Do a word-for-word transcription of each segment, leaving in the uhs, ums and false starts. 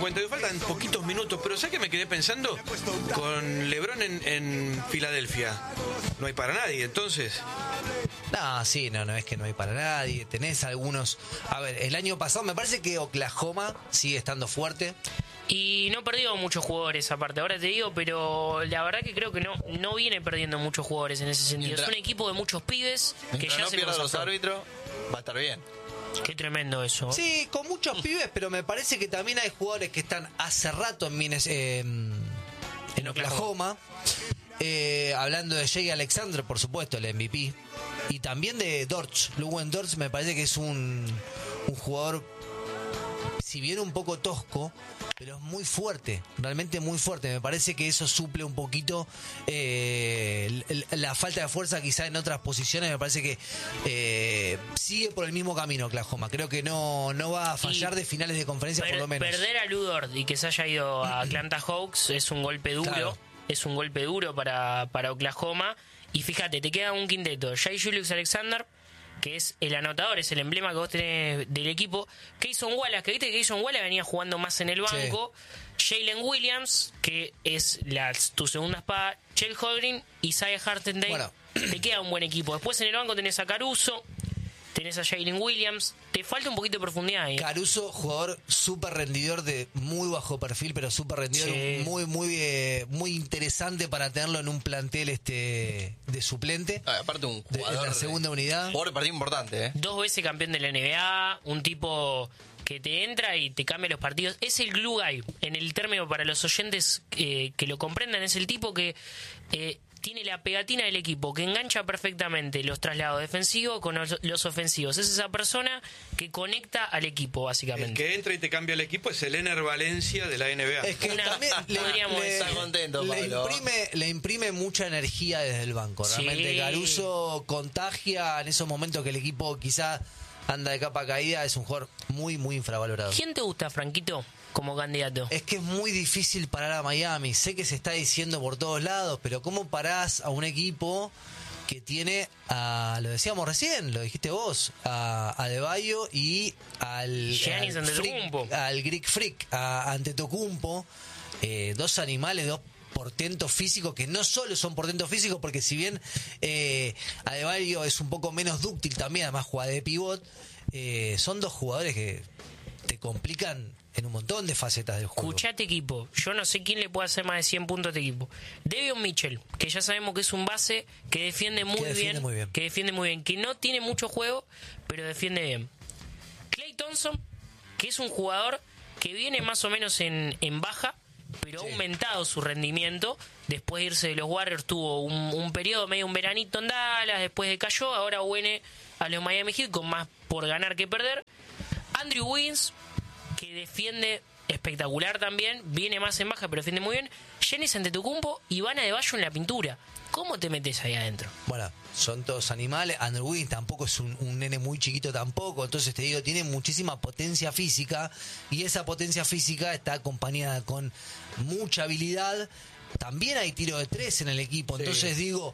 cincuenta y dos, faltan poquitos minutos, pero ¿sabes qué me quedé pensando? Con LeBron en, en Filadelfia, no hay para nadie, entonces... No, sí, no, no es que no hay para nadie. Tenés algunos... A ver, el año pasado me parece que Oklahoma sigue estando fuerte. Y no perdió muchos jugadores aparte, ahora te digo, pero la verdad que creo que no no viene perdiendo muchos jugadores en ese sentido. Mientras, es un equipo de muchos pibes que mientras ya no se pierda los consagró. árbitros, va a estar bien. Qué tremendo eso. Sí, con muchos pibes, pero me parece que también hay jugadores que están hace rato en, Mines, eh, en Oklahoma. Eh, hablando de Jay Alexander, por supuesto, el M V P. Y también de Dortch. Luwen Dortch me parece que es un, un jugador, si bien un poco tosco, pero es muy fuerte, realmente muy fuerte. Me parece que eso suple un poquito eh, la falta de fuerza quizá en otras posiciones. Me parece que eh, sigue por el mismo camino Oklahoma. Creo que no, no va a fallar Y de finales de conferencia per- por lo menos. Perder a Lu Dort y que se haya ido a Atlanta Hawks es un golpe duro. Claro. Es un golpe duro para, para Oklahoma. Y fíjate, te queda un quinteto. Jay Julius Alexander, que es el anotador, es el emblema que vos tenés del equipo. Kayson Wallace, que viste que Kayson Wallace venía jugando más en el banco. Sí. Jalen Williams, que es la, tu segunda espada. Chel Holgren, Isaiah Hartenstein. Bueno. Te queda un buen equipo. Después en el banco tenés a Caruso, tenés a Jalen Williams. Te falta un poquito de profundidad ahí. Caruso, jugador súper rendidor de muy bajo perfil, pero súper rendidor, Sí. muy muy eh, muy interesante para tenerlo en un plantel este de suplente. Ah, aparte un de, jugador de la segunda unidad. Jugador de partido importante, ¿eh? Dos veces campeón de la N B A, un tipo que te entra y te cambia los partidos. Es el glue guy, en el término para los oyentes eh, que lo comprendan, es el tipo que eh, tiene la pegatina del equipo, que engancha perfectamente los traslados defensivos con los, los ofensivos. Es esa persona que conecta al equipo, El básicamente. que entra y te cambia el equipo es el Ener Valencia de la N B A. Es que Una- también le, podríamos le- estar contentos, le Pablo. imprime, le imprime mucha energía desde el banco. Realmente Sí. Caruso contagia en esos momentos que el equipo quizá anda de capa caída. Es un jugador muy, muy infravalorado. ¿Quién te gusta, Franquito, como candidato? Es que es muy difícil parar a Miami. Sé que se está diciendo por todos lados, pero ¿cómo parás a un equipo que tiene a, lo decíamos recién, lo dijiste vos, a Adebayo y al, Giannis al, Antetokounmpo. freak, al Greek Freak, a Antetokounmpo, eh, dos animales, dos portentos físicos que no solo son portentos físicos, porque si bien eh, Adebayo es un poco menos dúctil también, además juega de pivot, eh, son dos jugadores que te complican en un montón de facetas del juego. Escuchate, equipo. Yo no sé quién le puede hacer más de cien puntos a este equipo. Devion Mitchell, que ya sabemos que es un base que defiende muy, Que defiende bien, muy bien. que defiende muy bien, que no tiene mucho juego, pero defiende bien. Klay Thompson, que es un jugador que viene más o menos en, en baja, pero Sí. ha aumentado su rendimiento. Después de irse de los Warriors tuvo un, un periodo, medio un veranito en Dallas, después decayó, ahora viene a los Miami Heat con más por ganar que perder. Andrew Wiggins, que defiende espectacular también, viene más en baja pero defiende muy bien. Giannis Antetokounmpo y Ivana Adebayo en la pintura. ¿Cómo te metes ahí adentro? Bueno, son todos animales. Andrew Wiggins tampoco es un, un nene muy chiquito tampoco. Entonces te digo, tiene muchísima potencia física. Y esa potencia física está acompañada con mucha habilidad. También hay tiro de tres en el equipo. Sí. Entonces digo,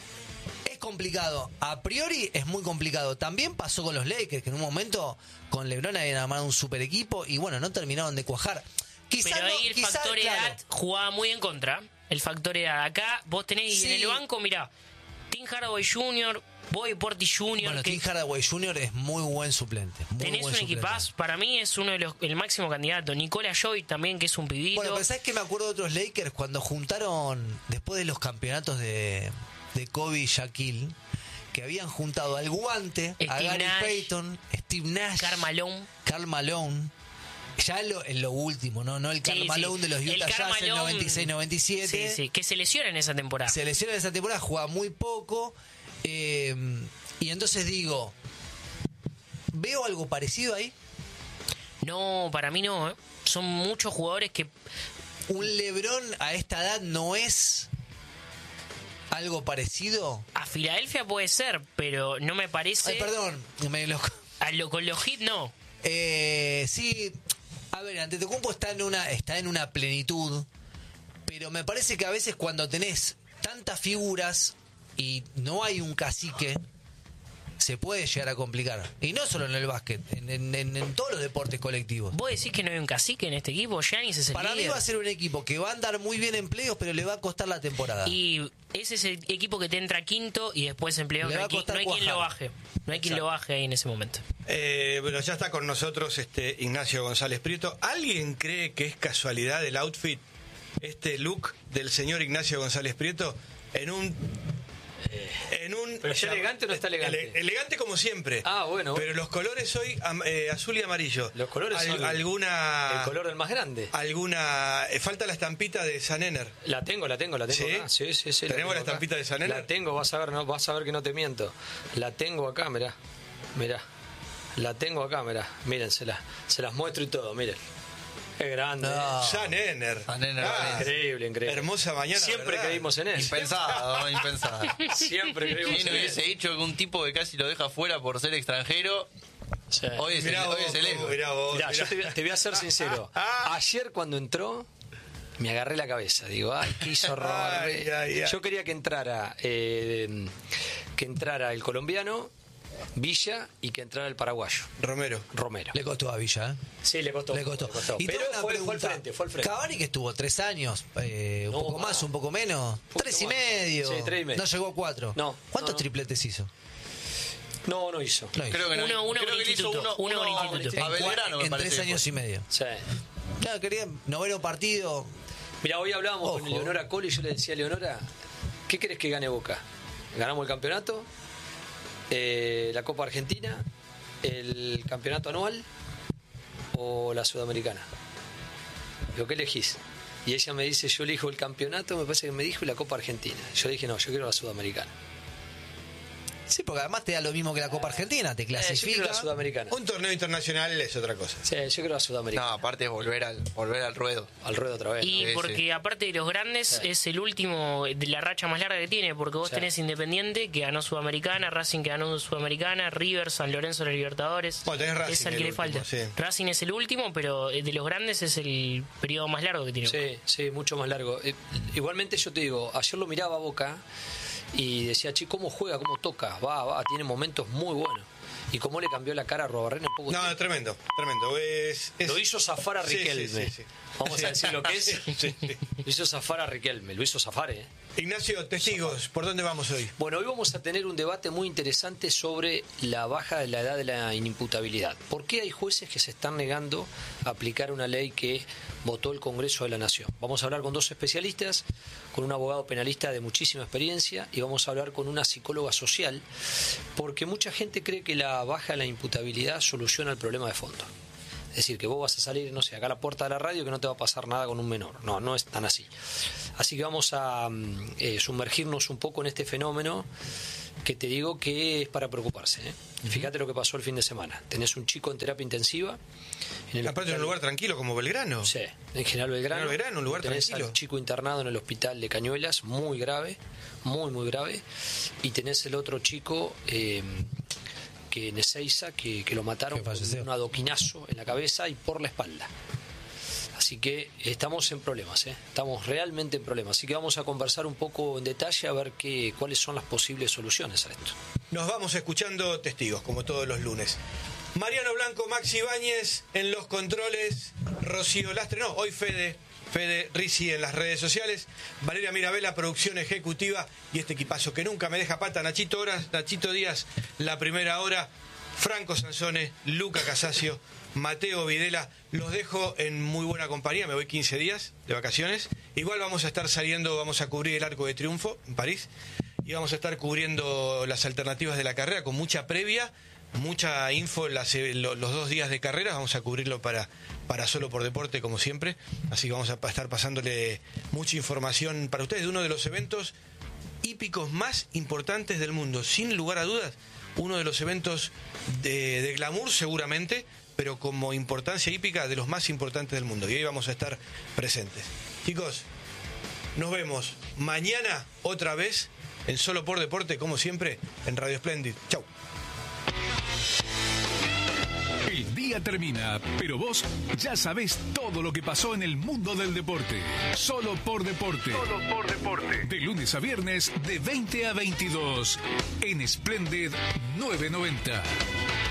es complicado. A priori es muy complicado. También pasó con los Lakers, que en un momento con LeBron habían armado un super equipo. Y bueno, no terminaron de cuajar. Quizá Pero no, ahí el quizá, factor claro. edad jugaba muy en contra. El factor edad. Acá vos tenés Sí. en el banco, mirá, Tim Hardaway junior, Bobby Portis junior Bueno, que Tim Hardaway junior es muy buen suplente. Muy tenés buen un suplente. equipazo. Para mí es uno de los el máximo candidato. Nicola Joy también, que es un pibito. Bueno, pero ¿sabes qué me acuerdo de otros Lakers? Cuando juntaron, después de los campeonatos de, de Kobe y Shaquille, que habían juntado al guante, a Steve Gary Nash, Payton, Steve Nash, Karl Malone. Karl Malone. Ya en lo, en lo último, ¿no? No el Karl Sí, sí. Malone de los El Utah Karl Jazz en Malone, noventa y seis noventa y siete. Sí, sí, que se lesiona en esa temporada. Se lesiona en esa temporada, juega muy poco. eh, y entonces digo, ¿veo algo parecido ahí? No, para mí no. ¿eh? Son muchos jugadores que ¿Un LeBron a esta edad no es algo parecido? a Filadelfia puede ser, pero no me parece. Ay, perdón, me lo... A lo, con los Heat no. Eh, sí, a ver, Antetokounmpo está en una está en una plenitud, pero me parece que a veces cuando tenés tantas figuras y no hay un cacique, se puede llegar a complicar. Y no solo en el básquet, en, en, en, en todos los deportes colectivos. ¿Vos decís que no hay un cacique en este equipo? Giannis es el Para líder. mí va a ser un equipo que va a andar muy bien en playoffs, pero le va a costar la temporada. Y ese es el equipo que te entra quinto y después en playoff Le no va hay, a quien, costar no hay quien cuajar. lo baje. No hay quien lo baje ahí en ese momento. Eh, bueno, ya está con nosotros este Ignacio González Prieto. ¿Alguien cree que es casualidad el outfit, este look del señor Ignacio González Prieto en un... En un ¿Pero está elegante o no está elegante? Ele- elegante como siempre. Ah, bueno. Pero los colores hoy am- eh, azul y amarillo. Los colores Al- son alguna el color del más grande. alguna eh, falta la estampita de Sanener. La tengo, la tengo, la tengo ¿Sí? acá. Sí, sí, sí. ¿Tenemos la tengo acá. estampita de Sanela? La tengo, vas a ver, no, vas a ver que no te miento. La tengo acá, mirá. Mirá. La tengo acá, mirá. Miren, se, la, se las muestro y todo, miren. Es grande. No. ¿eh? Sanener. Sanener, Ah, Valencia. Increíble, increíble. hermosa mañana. Siempre ¿verdad? creímos en él. Impensado, impensado. Siempre creímos ¿Quién en él. hubiese dicho que un tipo que casi lo deja fuera por ser extranjero? Sí. Hoy es el, Mirá hoy vos, es el héroe. mirá vos, Mirá, mirá. yo te, voy a- te voy a ser sincero. Ayer cuando entró, me agarré la cabeza. Digo, ay, qué hizo robar. Ay, ay, ay. Yo quería que entrara, eh, que entrara el colombiano, Villa, y que entrara el paraguayo, Romero. Romero. Le costó a Villa, ¿eh? Sí, le costó. Le costó. Y Pero tengo una fue, fue al pregunta. frente, fue al frente. Cavani, que estuvo tres años, eh, un No, poco más, más. un poco menos. Poquito Tres y más. medio. Sí, tres y medio. No llegó a cuatro. No, ¿Cuántos no, no. tripletes hizo? No, no hizo. No hizo. Creo que no. Uno- uno creo con que le hizo instituto, uno, uno con uno instituto. a En, Belgrano, cua- me en parece tres que años fue. y medio. Sí. Claro, quería noveno partido. Mira, hoy hablábamos Ojo. con Leonora Cole y yo le decía a Leonora, ¿qué querés que gane Boca? ¿Ganamos el campeonato? Eh, ¿La Copa Argentina? ¿El campeonato anual? ¿O la Sudamericana? Digo, ¿qué elegís? Y ella me dice, yo elijo el campeonato, me parece que me dijo, y la Copa Argentina. Yo dije, no, yo quiero la Sudamericana. Sí, porque además te da lo mismo que la Copa Argentina, te Eh, yo quiero clasifica. la Sudamericana. Un torneo internacional es otra cosa. Sí, yo quiero la No, Sudamericana. aparte es volver al, volver al ruedo. Al ruedo otra vez. Y sí, porque sí. aparte de los grandes, Sí. es el último de la racha más larga que tiene, porque vos Sí. tenés Independiente, que ganó Sudamericana, Racing que ganó Sudamericana, River, San Lorenzo de la Libertadores. Bueno, tenés Racing es el que el le último, falta. sí. Racing es el último, pero de los grandes es el periodo más largo que tiene. Sí, sí, mucho más largo. Eh, igualmente yo te digo, ayer lo miraba a Boca y decía, che, ¿cómo juega? ¿Cómo toca? Va, va, tiene momentos muy buenos. Y cómo le cambió la cara a Robarrena en poco No, tiempo. tremendo, tremendo. Es, es- Lo hizo zafar a Sí, Riquelme. sí, sí, sí. Vamos a decir lo que es. Sí, sí, sí. Lo hizo zafar a Riquelme, lo hizo zafar, ¿eh? Ignacio, testigos, ¿por dónde vamos hoy? Bueno, hoy vamos a tener un debate muy interesante sobre la baja de la edad de la inimputabilidad. ¿Por qué hay jueces que se están negando a aplicar una ley que votó el Congreso de la Nación? Vamos a hablar con dos especialistas, con un abogado penalista de muchísima experiencia y vamos a hablar con una psicóloga social, porque mucha gente cree que la baja de la imputabilidad soluciona el problema de fondo. Es decir, que vos vas a salir, no sé, acá a la puerta de la radio que no te va a pasar nada con un menor. No, no es tan así. Así que vamos a mm, eh, sumergirnos un poco en este fenómeno que te digo que es para preocuparse, ¿eh? Fíjate lo que pasó el fin de semana. Tenés un chico en terapia intensiva. En el Aparte de un hospital- lugar tranquilo como Belgrano. Sí, en General Belgrano. General Belgrano, un lugar Tenés tranquilo. al chico internado en el hospital de Cañuelas, muy grave, muy, muy grave. Y tenés el otro chico eh, que en Ezeiza, que, que lo mataron Que con falleció. un adoquinazo en la cabeza y por la espalda. Así que estamos en problemas, ¿eh? Estamos realmente en problemas. Así que vamos a conversar un poco en detalle a ver qué, cuáles son las posibles soluciones a esto. Nos vamos escuchando testigos, como todos los lunes. Mariano Blanco, Maxi Ibáñez en los controles, Rocío Lastre, no, hoy Fede, Fede Rizzi en las redes sociales, Valeria Mirabella, producción ejecutiva, y este equipazo que nunca me deja pata, Nachito Horas, Nachito Díaz, la primera hora, Franco Sansone, Luca Casasio, Mateo Videla. Los dejo en muy buena compañía, me voy quince días de vacaciones. Igual vamos a estar saliendo, vamos a cubrir el Arco de Triunfo en París, y vamos a estar cubriendo las alternativas de la carrera con mucha previa, mucha info en las- lo- los dos días de carrera. Vamos a cubrirlo para, para Solo por Deporte, como siempre. Así que vamos a pa- estar pasándole mucha información para ustedes de uno de los eventos hípicos más importantes del mundo, sin lugar a dudas. Uno de los eventos de, de glamour seguramente, pero como importancia hípica de los más importantes del mundo. Y ahí vamos a estar presentes. Chicos, nos vemos mañana otra vez en Solo por Deporte, como siempre, en Radio Splendid. Chau. El día día termina, pero vos ya sabés todo lo que pasó en el mundo del deporte. Solo por deporte. Solo por deporte. De lunes a viernes, de veinte a veintidós. En Splendid novecientos noventa.